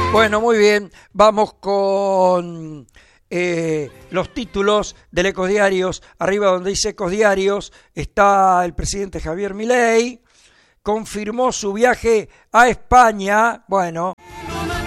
Bueno, muy bien, vamos con los títulos del Ecodiarios. Arriba donde dice Ecodiarios está el presidente Javier Milei, confirmó su viaje a España. Bueno,